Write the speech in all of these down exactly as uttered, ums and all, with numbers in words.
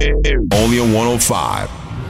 Only on centocinque.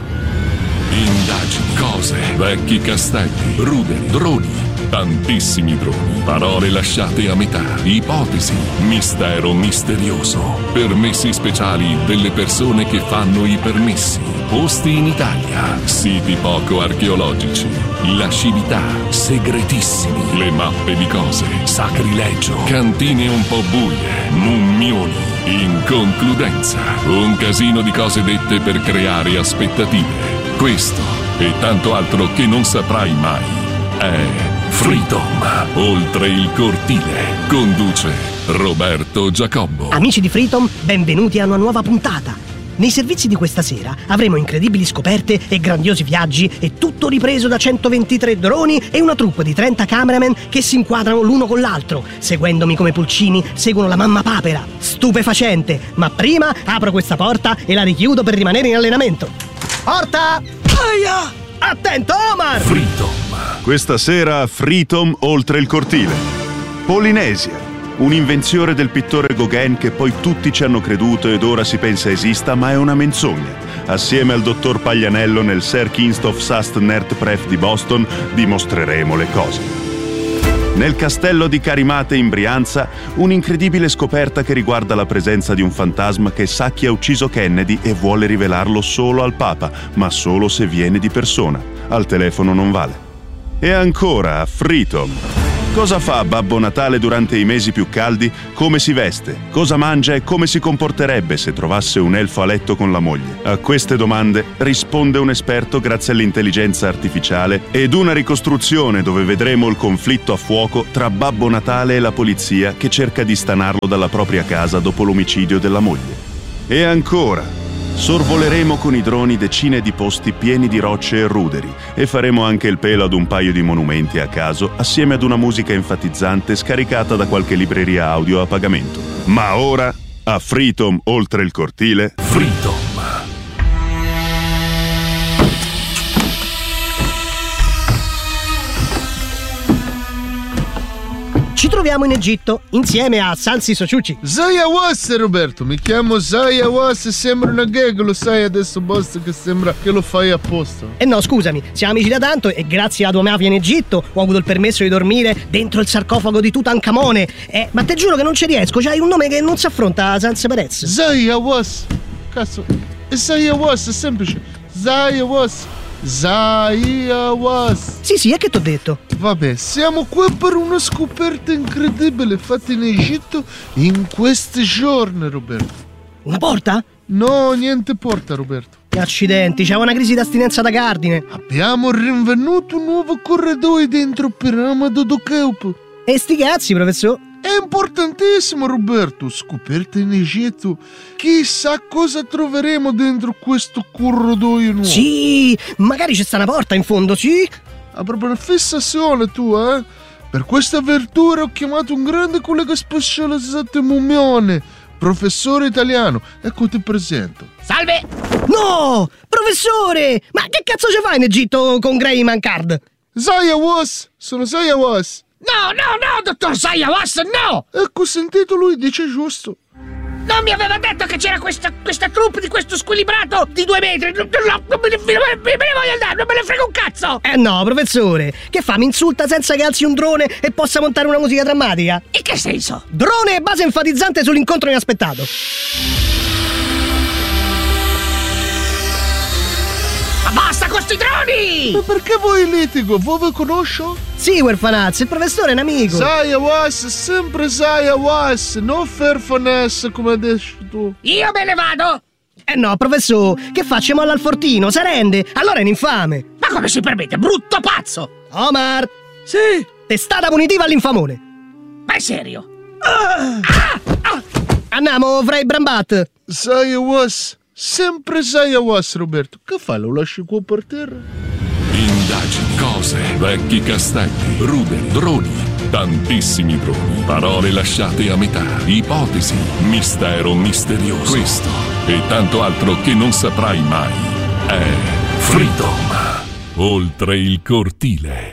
Indagini, cose, vecchi castelli, ruderi, droni, tantissimi droni, parole lasciate a metà, ipotesi, mistero misterioso, permessi speciali delle persone che fanno i permessi, posti in Italia, siti poco archeologici, lascività, segretissimi, le mappe di cose, sacrilegio, cantine un po' buie, mummioni. In concludenza, un casino di cose dette per creare aspettative. Questo e tanto altro che non saprai mai è Freedom, oltre il cortile. Conduce Roberto Giacobbo. Amici di Freedom, benvenuti a una nuova puntata. Nei servizi di questa sera avremo incredibili scoperte e grandiosi viaggi e tutto ripreso da centoventitré droni e una troupe di trenta cameraman che si inquadrano l'uno con l'altro, seguendomi come pulcini seguono la mamma papera. Stupefacente, ma prima apro questa porta e la richiudo per rimanere in allenamento. Porta! Aia! Attento, Omar! Freedom. Questa sera a Freedom oltre il cortile. Polinesia. Un'invenzione del pittore Gauguin che poi tutti ci hanno creduto ed ora si pensa esista, ma è una menzogna. Assieme al dottor Paglianello nel Sir Kinstoff Sust Nert Pref di Boston dimostreremo le cose. Nel castello di Carimate in Brianza, un'incredibile scoperta che riguarda la presenza di un fantasma che sa chi ha ucciso Kennedy e vuole rivelarlo solo al Papa, ma solo se viene di persona. Al telefono non vale. E ancora a Freedom. Cosa fa Babbo Natale durante i mesi più caldi? Come si veste? Cosa mangia e come si comporterebbe se trovasse un elfo a letto con la moglie? A queste domande risponde un esperto grazie all'intelligenza artificiale ed una ricostruzione dove vedremo il conflitto a fuoco tra Babbo Natale e la polizia che cerca di stanarlo dalla propria casa dopo l'omicidio della moglie. E ancora, sorvoleremo con i droni decine di posti pieni di rocce e ruderi e faremo anche il pelo ad un paio di monumenti a caso assieme ad una musica enfatizzante scaricata da qualche libreria audio a pagamento. Ma ora, a Freedom oltre il cortile, Freedom. Ci troviamo in Egitto, insieme a Sansi Sociuci. Zaya Was, Roberto, mi chiamo Zaya Was, sembra una gag, lo sai adesso, boss, che sembra che lo fai apposta. Eh no, scusami, siamo amici da tanto e grazie alla tua mafia in Egitto ho avuto il permesso di dormire dentro il sarcofago di Tutankhamone. Eh, ma te giuro che non ci riesco, c'hai un nome che non si affronta senza Perez. Zaya Was, cazzo, Zaya Was, è semplice, Zaya Was. Zaya Was. Sì, sì, è che t'ho detto. Vabbè, siamo qui per una scoperta incredibile fatta in Egitto in questi giorni, Roberto. Una porta? No, niente porta, Roberto. Accidenti, c'è una crisi d'astinenza da cardine. Abbiamo rinvenuto un nuovo corridoio dentro Piramide do Keup. E sti cazzi, professor? È importantissimo, Roberto. Scoperta in Egitto. Chissà cosa troveremo dentro questo corridoio nuovo. Sì, magari c'è sta una porta in fondo, sì? Ha proprio una fissazione tu, eh? Per questa avventura ho chiamato un grande collega specializzato in mummione, professore italiano. Ecco, ti presento. Salve! No! Professore! Ma che cazzo ci fai in Egitto con Greyman Card? Zaya Was! Sono Zaya Was! No, no, no, dottor Zaya Was, no! Ecco, ho sentito, lui dice giusto. Non mi aveva detto che c'era questa, questa troupe di questo squilibrato di due metri. No, non me ne, me ne voglio andare, non me ne frega un cazzo. Eh no, professore, che fa? Mi insulta senza che alzi un drone e possa montare una musica drammatica? In che senso? Drone e base enfatizzante sull'incontro inaspettato. Ma basta con sti droni! Ma perché voi litigo? Voi vi conosco? Sì, Werfanaz, il professore è un amico. Zaya Was, sempre Zaya Was, non Fairfinesse come hai detto tu. Io me ne vado! Eh no, professore, che fa? Ci molla al fortino, si rende? Allora è un infame. Ma come si permette, brutto pazzo! Omar! Sì? Testata punitiva all'infamone. Ma è serio? Ah! Ah! Ah! Andiamo, Frei Brambat. Zaya Was, sempre Zaya Was, Roberto. Che fai, lo lasci qua per terra? Indagini, cose, vecchi castelli, ruderi, droni, tantissimi droni, parole lasciate a metà, ipotesi, mistero misterioso. Questo e tanto altro che non saprai mai è Freedom, oltre il cortile.